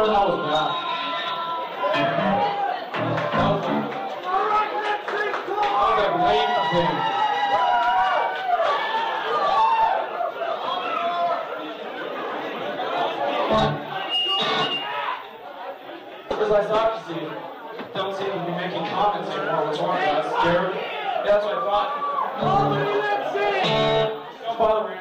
That was bad. That was a late thing. Because I thought, you see, don't seem to be making comments anymore. What's wrong with that? Scared? Yeah, that's what I thought. Don't bother me.